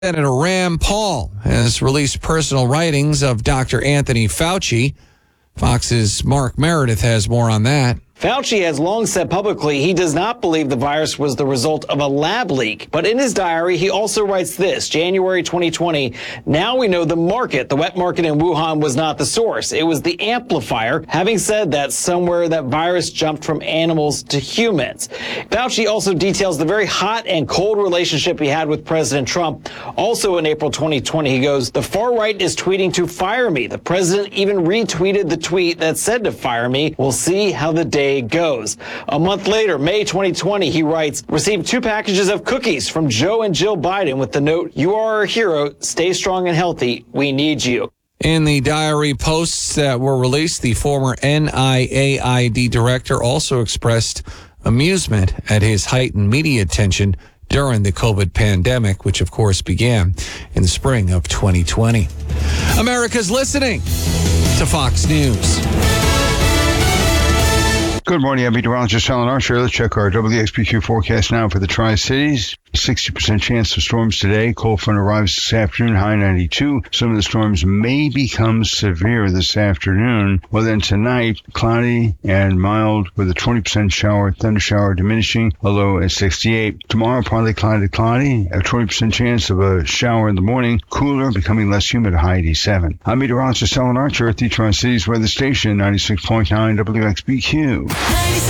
Senator Rand Paul has released personal writings of Dr. Anthony Fauci. Fox's Mark Meredith has more on that. Fauci has long said publicly he does not believe the virus was the result of a lab leak. But in his diary, he also writes this, January 2020, now we know the wet market in Wuhan was not the source. It was the amplifier. Having said that, somewhere that virus jumped from animals to humans. Fauci also details the very hot and cold relationship he had with President Trump. Also in April 2020, he goes, the far right is tweeting to fire me. The president even retweeted the tweet that said to fire me. We'll see how the day goes. A month later, May 2020, he writes, received 2 packages of cookies from Joe and Jill Biden with the note, you are our hero. Stay strong and healthy. We need you. In the diary posts that were released, the former NIAID director also expressed amusement at his heightened media attention during the COVID pandemic, which of course began in the spring of 2020. America's listening to Fox News. Good morning, I'm meteorologist Alan Archer. Let's check our WXPQ forecast now for the Tri-Cities. 60% chance of storms today. Cold front arrives this afternoon, high 92. Some of the storms may become severe this afternoon. Well, then tonight, cloudy and mild with a 20% shower, thunder shower diminishing, a low at 68. Tomorrow, partly cloudy, a 20% chance of a shower in the morning. Cooler, becoming less humid, a high 87. I'm meteorologist Alan Archer at the Tri-Cities Weather Station, 96.9 WXBQ. 96.